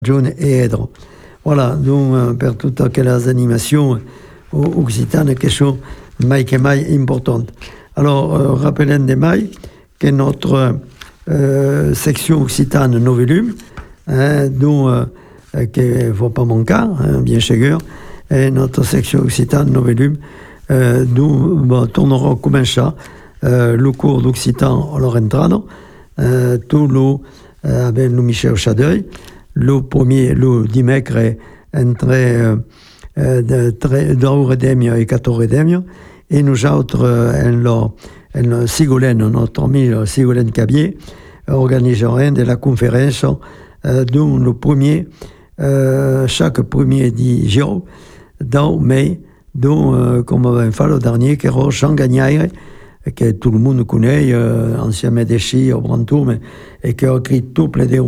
June et Edro. Voilà, donc per toutes aquelles animations occitanes qui sont mai que mai importantes. Alors, rappelons de mai que notre section occitane Novelum, dont qui ne faut pas manquer, bien sûr, et notre section occitane Novelum, d'où tournerons comme ça le cours d'occitan à l'Orentrano, tout avec le Michel Chadeuil, le premier, le dimècre, entre 10 et 14 et nous autres, en Sigolène, notre ami Sigolène Cabier, organiserons de la conférence dont le premier, chaque premier jour, dans mai, dont, comme on va faire le dernier, qui est Jean Gagnaire, que tout le monde connaît, ancien médecin au Brantour, et qui a écrit tout plein de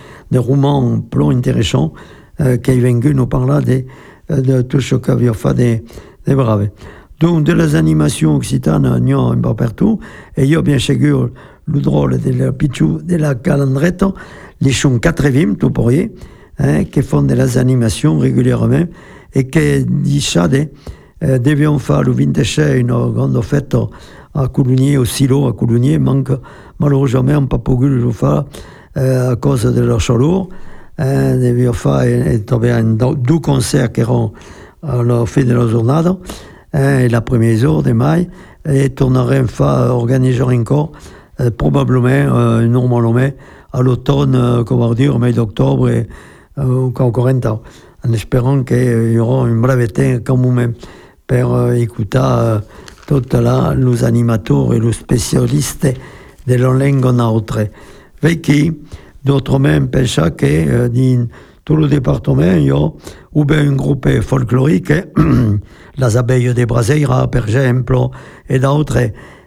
romans plus intéressants, qui est venu nous parler de tout ce qu'avait fait des braves. Donc, de les animations occitanes, il y a un peu partout, et il y a bien sûr le drôle de la pichou de la calandrette, les sont 80, tout pour y, qui font de les animations régulièrement, et qui disent ça, devions faire le 26 une grande fête à Coulugnier, au silo à Coulugnier, manque malheureusement on n'a pas pu le faire à cause de leur chaleur. Devions faire deux concerts qui seront à la fin de la journée, et la première jour de mai, et tournerons faire organiser encore, probablement, normalement, à l'automne, comment dire, au mois d'octobre, et encore un temps, en espérant qu'il y aura une brève temps quand même pour écouter tous les animateurs et les spécialistes de la langue autre. Qui, d'autres même pensent que dans tout le département, il y a ou bien un groupe folklorique, les abeilles de Braseira, par exemple, et d'autres,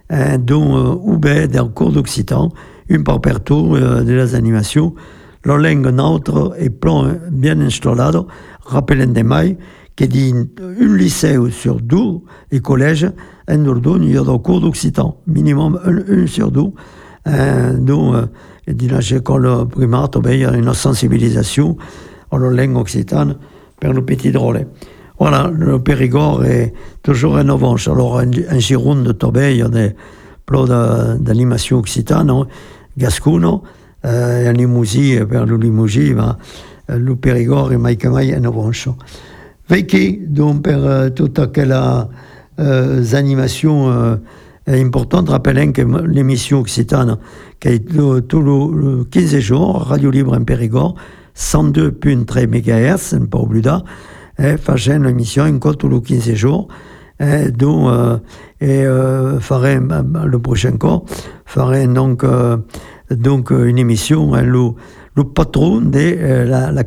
dont ou bien dans le cours d'occitan, une par partout de les animations. La langue neutre est bien installée, rappelons de mai, que dans un lycée sur deux et collège, en Dordogne, il y a des cours d'occitan, minimum un sur deux. Donc, dans l'école primaire, il y a une sensibilisation à la langue occitane pour le petit drôle. Voilà, le Périgord est toujours innovant. Alors, en Gironde, il y a des plans d'animation occitane, gascoune, et en Limousin, vers le Limousin, le Périgord est maïkamaï innovant. Vécu, donc, pour toutes les animations importantes, rappelons que l'émission occitane, qui est tout le 15 jours, Radio Libre en Périgord, 102.3 MHz, pas oublié, faisant l'émission encore tous les 15 jours, dont ferait le prochain cours, ferait donc une émission, le patron de la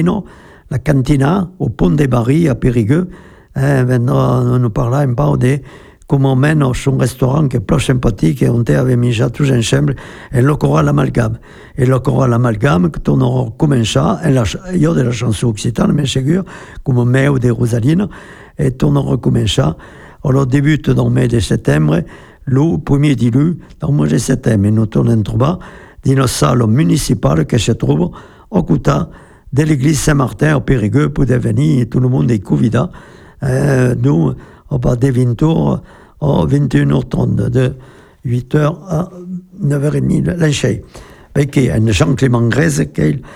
cantina au Pont des Barils à Périgueux. Maintenant, on nous parle un peu de comment on mène son restaurant qui est plus sympathique et on avait mis tous ensemble et le choral amalgame. Et le choral amalgame, que on aura commencé, il y a de la chanson occitane, mais sûr, comme Méo de Rosaline, et on aura commencé. Alors, débute dans le mois de septembre, le premier dilu, dans le mois de septembre, et nous tournons dans une salle municipale qui se trouve au côté de l'église Saint-Martin au Périgueux pour devenir tout le monde est convié. Nous, on va de 20h à 21h30, de 8h à 9h30, l'enchée. Avec Jean-Clément Grèze, qui est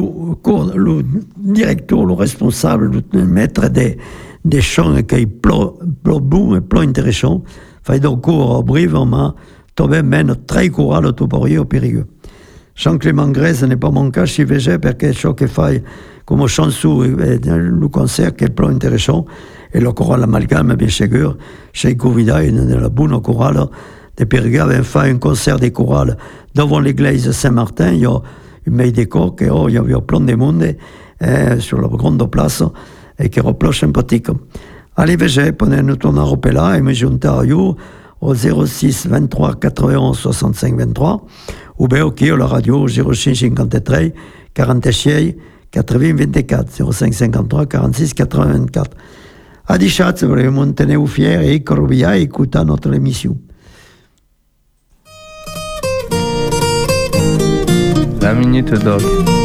le directeur, le responsable, le maître des chants, qui est plus bon et plus intéressant. Fait donc cours au Brive, on m'a trouvé même très courant le Toporier au Périgueux. Jean-Clément Grèze n'est pas mon cas, je suis végé, parce que ce qu'il fait comme chanson et le concert qui est plus intéressant, et le choral amalgame, bien sûr, chez Covida, de la bonne chorale de Périgueux, avait fait un concert de chorale devant l'église Saint-Martin, il y a une maille de corps, il y avait plein de monde sur la grande place, et qui est plus sympathique. Allez, végé, prenez nous tourner à là, et me junter à vous au 06 23 91 65 23, ou bien ok, la radio 05 53 46 80 24, 05 53 46 84. A dichat, voulez-vous tenir fier et corvia et écouter notre émission. La Minute Doc.